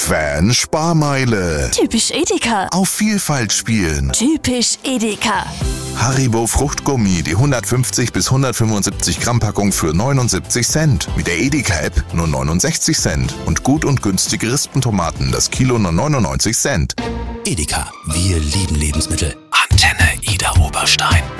Fan Sparmeile. Typisch Edeka. Auf Vielfalt spielen. Typisch Edeka. Haribo Fruchtgummi, die 150 bis 175 Gramm Packung für 79 Cent. Mit der Edeka-App nur 69 Cent. Und gut und günstige Rispentomaten, das Kilo nur 99 Cent. Edeka, wir lieben Lebensmittel. Antenne Ida Oberstein.